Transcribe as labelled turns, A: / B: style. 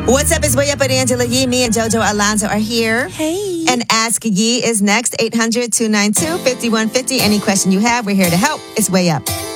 A: What's up? It's Way Up with Angela Yee. Me and JoJo Alonzo are here.
B: Hey.
A: And Ask Yee is next. 800-292-5150. Any question you have, we're here to help. It's Way Up.